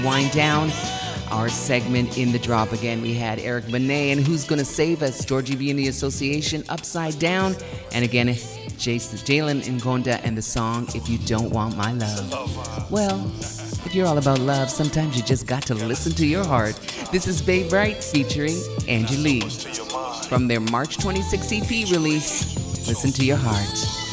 Wind down our segment in the drop. Again, we had Eric Benet and Who's Gonna Save Us, Georgie B and the Association, Upside Down, and again, Jalen Ngonda and the song If You Don't Want My Love. Well, if you're all about love, sometimes you just got to listen to your heart. This is Babe Right featuring Angie Lee from their March 26 EP release, Listen to Your Heart.